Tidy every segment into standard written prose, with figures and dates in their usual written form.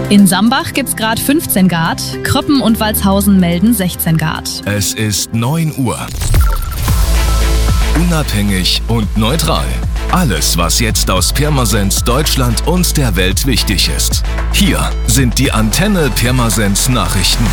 In Sambach gibt's gerade 15 Grad, Kröppen und Walshausen melden 16 Grad. Es ist 9 Uhr. Unabhängig und neutral. Alles, was jetzt aus Pirmasens, Deutschland und der Welt wichtig ist. Hier sind die Antenne Pirmasens Nachrichten.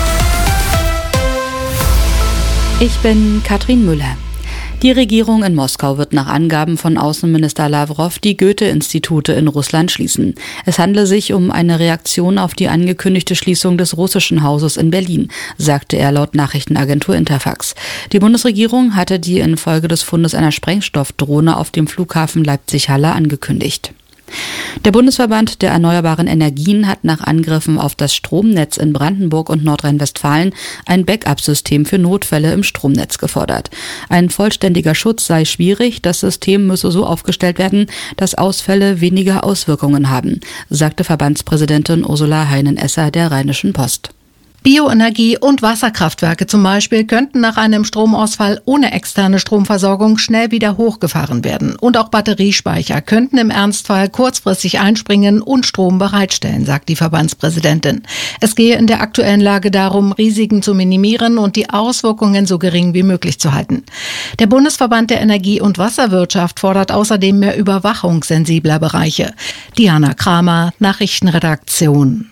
Ich bin Katrin Müller. Die Regierung in Moskau wird nach Angaben von Außenminister Lavrov die Goethe-Institute in Russland schließen. Es handle sich um eine Reaktion auf die angekündigte Schließung des russischen Hauses in Berlin, sagte er laut Nachrichtenagentur Interfax. Die Bundesregierung hatte die infolge des Fundes einer Sprengstoffdrohne auf dem Flughafen Leipzig-Halle angekündigt. Der Bundesverband der erneuerbaren Energien hat nach Angriffen auf das Stromnetz in Brandenburg und Nordrhein-Westfalen ein Backup-System für Notfälle im Stromnetz gefordert. Ein vollständiger Schutz sei schwierig, das System müsse so aufgestellt werden, dass Ausfälle weniger Auswirkungen haben, sagte Verbandspräsidentin Ursula Heinen-Esser der Rheinischen Post. Bioenergie- und Wasserkraftwerke zum Beispiel könnten nach einem Stromausfall ohne externe Stromversorgung schnell wieder hochgefahren werden. Und auch Batteriespeicher könnten im Ernstfall kurzfristig einspringen und Strom bereitstellen, sagt die Verbandspräsidentin. Es gehe in der aktuellen Lage darum, Risiken zu minimieren und die Auswirkungen so gering wie möglich zu halten. Der Bundesverband der Energie- und Wasserwirtschaft fordert außerdem mehr Überwachung sensibler Bereiche. Diana Kramer, Nachrichtenredaktion.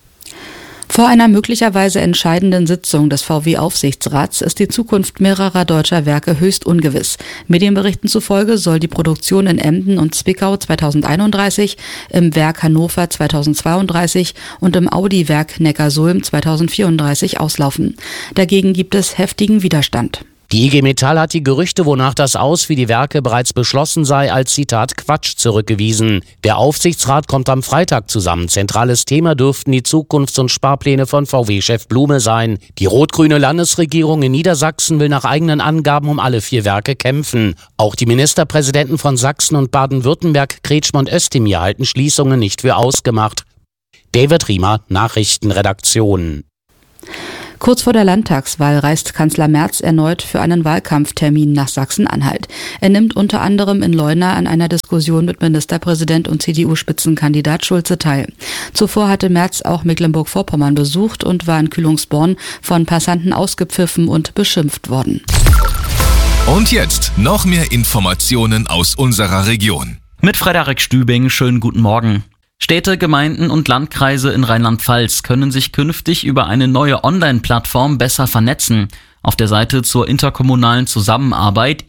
Vor einer möglicherweise entscheidenden Sitzung des VW-Aufsichtsrats ist die Zukunft mehrerer deutscher Werke höchst ungewiss. Medienberichten zufolge soll die Produktion in Emden und Zwickau 2031, im Werk Hannover 2032 und im Audi-Werk Neckarsulm 2034 auslaufen. Dagegen gibt es heftigen Widerstand. Die IG Metall hat die Gerüchte, wonach das Aus für die Werke bereits beschlossen sei, als Zitat Quatsch zurückgewiesen. Der Aufsichtsrat kommt am Freitag zusammen. Zentrales Thema dürften die Zukunfts- und Sparpläne von VW-Chef Blume sein. Die rot-grüne Landesregierung in Niedersachsen will nach eigenen Angaben um alle 4 Werke kämpfen. Auch die Ministerpräsidenten von Sachsen und Baden-Württemberg, Kretschmann und Özdemir, halten Schließungen nicht für ausgemacht. David Riemer, Nachrichtenredaktion. Kurz vor der Landtagswahl reist Kanzler Merz erneut für einen Wahlkampftermin nach Sachsen-Anhalt. Er nimmt unter anderem in Leuna an einer Diskussion mit Ministerpräsident und CDU-Spitzenkandidat Schulze teil. Zuvor hatte Merz auch Mecklenburg-Vorpommern besucht und war in Kühlungsborn von Passanten ausgepfiffen und beschimpft worden. Und jetzt noch mehr Informationen aus unserer Region. Mit Frederik Stübing, schönen guten Morgen. Städte, Gemeinden und Landkreise in Rheinland-Pfalz können sich künftig über eine neue Online-Plattform besser vernetzen. Auf der Seite zur interkommunalen Zusammenarbeit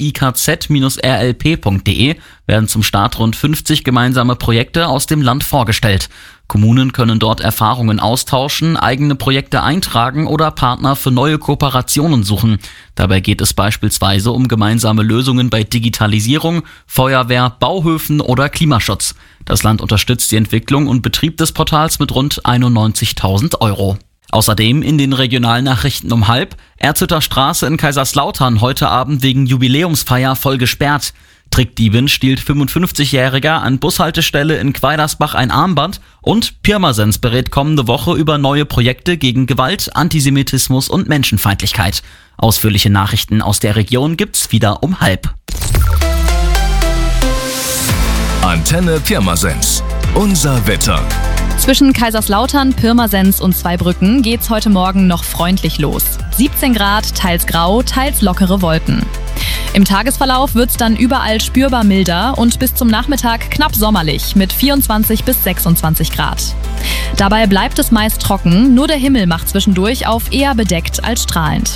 ikz-rlp.de werden zum Start rund 50 gemeinsame Projekte aus dem Land vorgestellt. Kommunen können dort Erfahrungen austauschen, eigene Projekte eintragen oder Partner für neue Kooperationen suchen. Dabei geht es beispielsweise um gemeinsame Lösungen bei Digitalisierung, Feuerwehr, Bauhöfen oder Klimaschutz. Das Land unterstützt die Entwicklung und Betrieb des Portals mit rund 91.000 €. Außerdem in den Regionalnachrichten um 12:30, Erzhütter Straße in Kaiserslautern heute Abend wegen Jubiläumsfeier voll gesperrt. Trickdiebin stiehlt 55-Jähriger an Bushaltestelle in Quaidersbach ein Armband und Pirmasens berät kommende Woche über neue Projekte gegen Gewalt, Antisemitismus und Menschenfeindlichkeit. Ausführliche Nachrichten aus der Region gibt's wieder um 12:30. Antenne Pirmasens. Unser Wetter. Zwischen Kaiserslautern, Pirmasens und Zweibrücken geht's heute Morgen noch freundlich los. 17 Grad, teils grau, teils lockere Wolken. Im Tagesverlauf wird's dann überall spürbar milder und bis zum Nachmittag knapp sommerlich mit 24 bis 26 Grad. Dabei bleibt es meist trocken, nur der Himmel macht zwischendurch auf eher bedeckt als strahlend.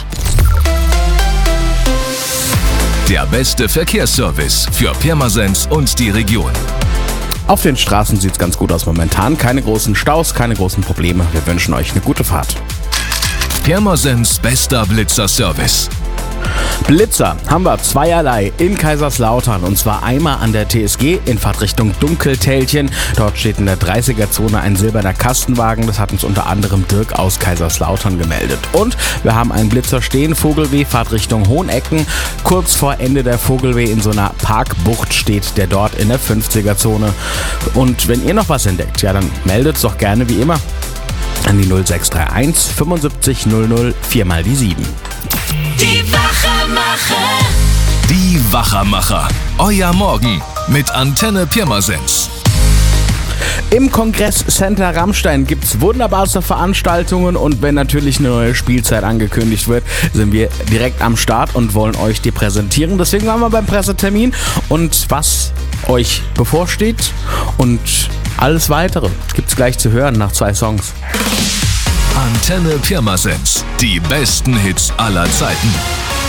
Der beste Verkehrsservice für Pirmasens und die Region. Auf den Straßen sieht's ganz gut aus momentan. Keine großen Staus, keine großen Probleme. Wir wünschen euch eine gute Fahrt. Pirmasens bester Blitzer-Service. Blitzer haben wir zweierlei in Kaiserslautern, und zwar einmal an der TSG in Fahrtrichtung Dunkeltälchen. Dort steht in der 30er-Zone ein silberner Kastenwagen. Das hat uns unter anderem Dirk aus Kaiserslautern gemeldet. Und wir haben einen Blitzer stehen, Vogelweh, Fahrtrichtung Hohenecken. Kurz vor Ende der Vogelweh in so einer Parkbucht steht der dort in der 50er-Zone. Und wenn ihr noch was entdeckt, ja, dann meldet es doch gerne wie immer an die 0631 75 00 4 die 7. Die Wachermacher. Die Wachermacher. Euer Morgen mit Antenne Pirmasens. Im Kongresscenter Rammstein gibt's wunderbarste Veranstaltungen und wenn natürlich eine neue Spielzeit angekündigt wird, sind wir direkt am Start und wollen euch die präsentieren. Deswegen waren wir beim Pressetermin und was euch bevorsteht und alles weitere gibt's gleich zu hören nach 2 Songs. Antenne Pirmasens. Die besten Hits aller Zeiten.